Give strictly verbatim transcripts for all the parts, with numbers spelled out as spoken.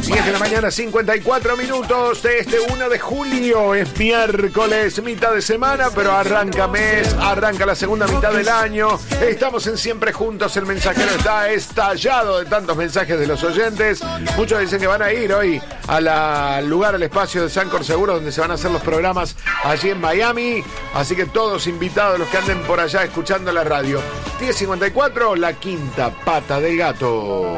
diez de la mañana, cincuenta y cuatro minutos de este uno de julio. Es miércoles, mitad de semana, pero arranca mes, arranca la segunda mitad del año. Estamos en Siempre Juntos. El mensajero está estallado de tantos mensajes de los oyentes. Muchos dicen que van a ir hoy a la, al lugar, al espacio de Sancor Seguro, donde se van a hacer los programas allí en Miami. Así que todos invitados los que anden por allá escuchando la radio. diez cincuenta y cuatro, la quinta pata del gato.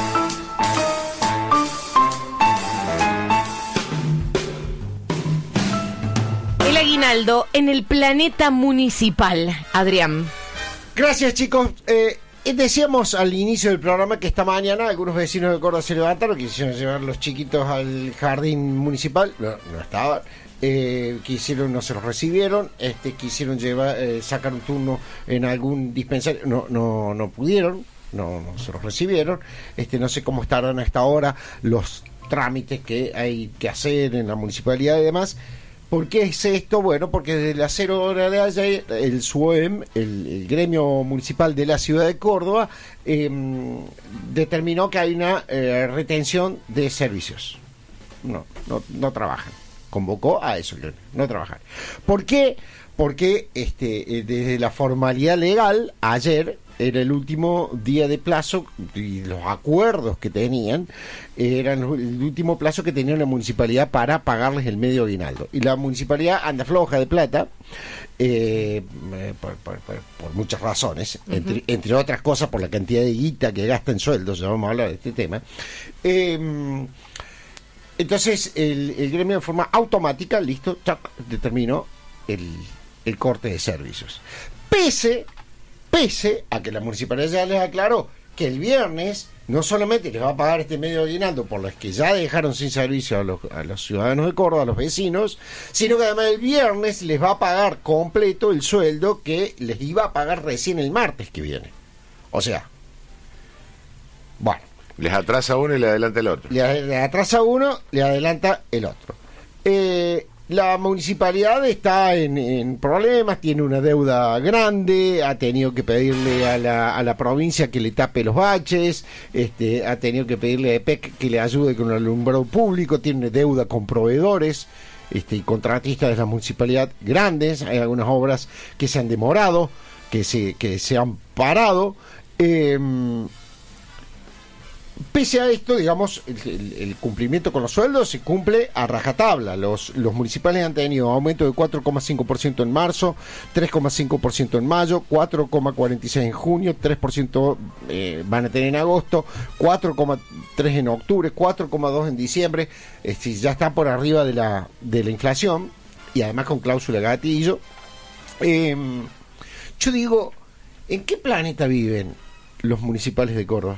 El aguinaldo en el planeta municipal, Adrián. Gracias, chicos. Eh, decíamos al inicio del programa que esta mañana algunos vecinos de Córdoba se levantaron, quisieron llevar los chiquitos al jardín municipal, no, no estaban. Eh, quisieron, no se los recibieron, este, quisieron llevar, eh, sacar un turno en algún dispensario, no, no, no pudieron, no, no se los recibieron. Este, no sé cómo estarán hasta ahora los trámites que hay que hacer en la municipalidad y demás. ¿Por qué es esto? Bueno, porque desde las cero horas de ayer, el S U E M, el, el gremio municipal de la ciudad de Córdoba, eh, determinó que hay una eh, retención de servicios. No, no, no trabajan. Convocó a eso, no trabajar. ¿Por qué? Porque este, desde la formalidad legal, ayer era el último día de plazo y los acuerdos que tenían eran el último plazo que tenía la municipalidad para pagarles el medio aguinaldo. Y la municipalidad anda floja de plata, eh, por, por, por, por muchas razones, uh-huh. entre, entre otras cosas por la cantidad de guita que gasta en sueldos, ya vamos a hablar de este tema. Eh, Entonces el, el gremio de forma automática, listo, chac, determinó el, el corte de servicios. Pese, pese a que la municipalidad ya les aclaró que el viernes no solamente les va a pagar este medio aguinaldo por los que ya dejaron sin servicio a los, a los ciudadanos de Córdoba, a los vecinos, sino que además el viernes les va a pagar completo el sueldo que les iba a pagar recién el martes que viene. O sea, bueno. Les atrasa uno y le adelanta el otro. Le, le atrasa uno, le adelanta el otro. Eh, la municipalidad está en, en problemas, tiene una deuda grande, ha tenido que pedirle a la, a la provincia que le tape los baches, este, ha tenido que pedirle a E P E C que le ayude con el alumbrado público, tiene deuda con proveedores este, y contratistas de la municipalidad grandes, hay algunas obras que se han demorado, que se, que se han parado. Eh, Pese a esto, digamos, el, el, el cumplimiento con los sueldos se cumple a rajatabla. Los, los municipales han tenido aumento de cuatro coma cinco por ciento en marzo, tres coma cinco por ciento en mayo, cuatro coma cuarenta y seis por ciento en junio, tres por ciento eh, van a tener en agosto, cuatro coma tres por ciento en octubre, cuatro coma dos por ciento en diciembre. Este, ya está por arriba de la, de la inflación y además con cláusula gatillo. Eh, yo digo, ¿en qué planeta viven los municipales de Córdoba?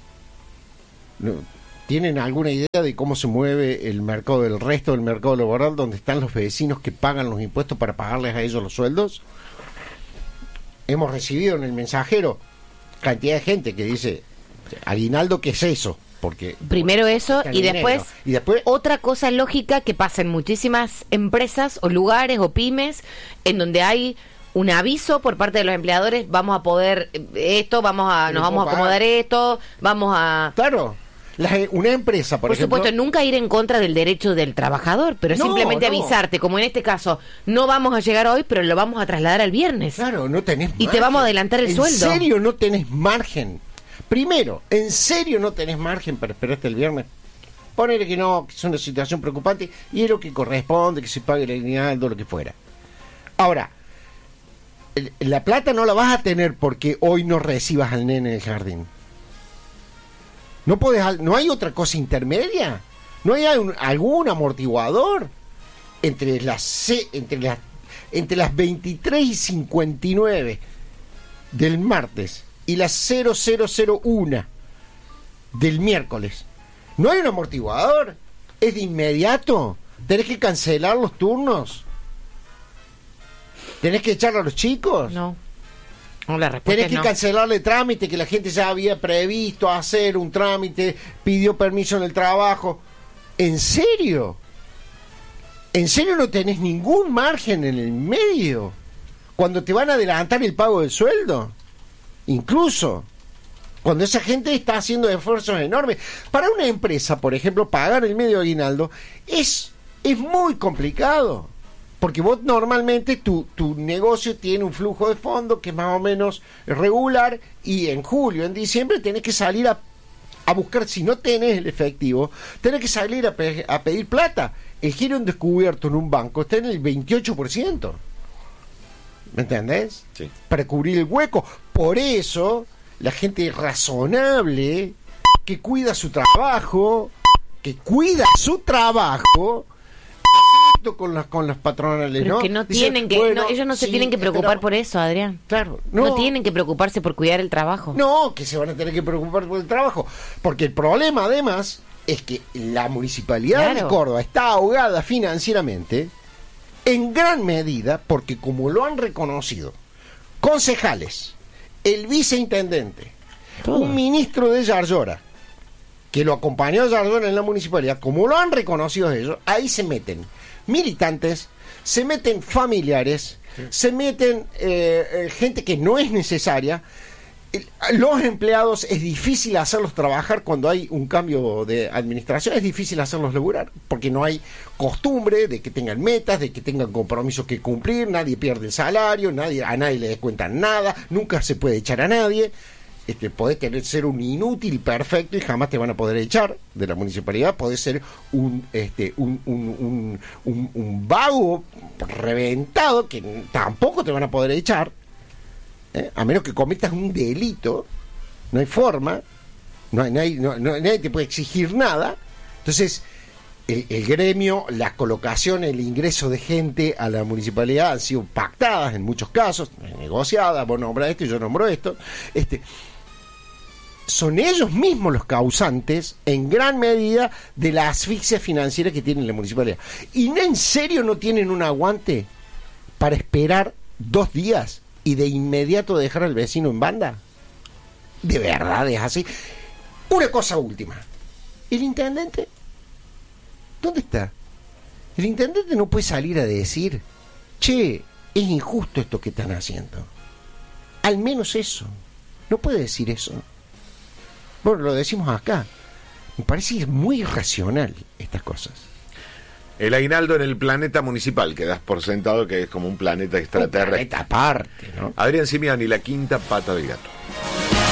¿Tienen alguna idea de cómo se mueve el mercado del resto del mercado laboral, donde están los vecinos que pagan los impuestos para pagarles a ellos los sueldos? Hemos recibido en el mensajero cantidad de gente que dice, aguinaldo, ¿qué es eso? Porque primero eso y después, y después otra cosa lógica que pasa en muchísimas empresas o lugares o pymes en donde hay un aviso por parte de los empleadores, vamos a poder esto, vamos a nos vamos a acomodar esto, vamos a... Claro. La, una empresa, por, por ejemplo, supuesto, nunca ir en contra del derecho del trabajador, pero no, simplemente no. avisarte, como en este caso, no vamos a llegar hoy, pero lo vamos a trasladar al viernes. Claro, no tenés margen. Y te vamos a adelantar el ¿En sueldo? ¿En serio no tenés margen? Primero, ¿en serio no tenés margen para esperarte el viernes? Ponele que no, que es una situación preocupante y es lo que corresponde, que se pague el aguinaldo, lo que fuera. Ahora, el, la plata no la vas a tener porque hoy no recibas al nene en el jardín. No podés, no hay otra cosa intermedia, no hay un, algún amortiguador entre las entre las entre las veintitrés y cincuenta y nueve del martes y las cero cero cero uno del miércoles. No hay un amortiguador, es de inmediato. Tenés que cancelar los turnos, tenés que echarle a los chicos. No. No, la respuesta Tenés que no. cancelarle trámite, que la gente ya había previsto hacer un trámite, pidió permiso en el trabajo. ¿En serio? ¿En serio no tenés ningún margen en el medio? Cuando te van a adelantar el pago del sueldo, incluso. Cuando esa gente está haciendo esfuerzos enormes. Para una empresa, por ejemplo, pagar el medio aguinaldo es, es muy complicado. Porque vos normalmente tu, tu negocio tiene un flujo de fondo que es más o menos regular, y en julio, en diciembre tenés que salir a, a buscar, si no tenés el efectivo, tenés que salir a, pe, a pedir plata. El giro en descubierto en un banco está en el veintiocho por ciento. ¿Me entendés? Sí. Para cubrir el hueco. Por eso, la gente razonable, que cuida su trabajo, que cuida su trabajo, con las con las patronales, pero ¿no? que no Dice, tienen que bueno, no, ellos no se sí, tienen que preocupar esperamos. por eso, Adrián. Claro, no. no. tienen que preocuparse por cuidar el trabajo. No, que se van a tener que preocupar por el trabajo, porque el problema además es que la municipalidad Claro. de Córdoba está ahogada financieramente en gran medida porque, como lo han reconocido concejales, el viceintendente, Todo. un ministro de Yarlora, que lo acompañó a Yarlora en la municipalidad, como lo han reconocido ellos, ahí se meten militantes, se meten familiares, sí. se meten eh, eh, gente que no es necesaria. Los empleados es difícil hacerlos trabajar cuando hay un cambio de administración, es difícil hacerlos laburar, porque no hay costumbre de que tengan metas, de que tengan compromisos que cumplir, nadie pierde el salario, nadie, a nadie le descuentan nada, nunca se puede echar a nadie. Este, podés tener, ser un inútil perfecto y jamás te van a poder echar de la municipalidad. Podés ser un, este, un, un, un, un, un vago reventado que tampoco te van a poder echar, ¿eh? A menos que cometas un delito. No hay forma, no hay, nadie, no, no, nadie te puede exigir nada. Entonces el, el gremio, la colocación, el ingreso de gente a la municipalidad han sido pactadas en muchos casos, negociadas, vos nombras esto y yo nombro esto. Este son ellos mismos los causantes, en gran medida, de la asfixia financiera que tiene la municipalidad. ¿Y no, en serio no tienen un aguante para esperar dos días y de inmediato dejar al vecino en banda? ¿De verdad es así? Una cosa última. ¿El intendente? ¿Dónde está? El intendente no puede salir a decir, che, es injusto esto que están haciendo. Al menos eso. No puede decir eso. Bueno, lo decimos acá. Me parece que es muy irracional estas cosas. El aguinaldo en el planeta municipal, que das por sentado que es como un planeta extraterrestre. Un planeta aparte, ¿no? Adrián Simiani, la quinta pata del gato.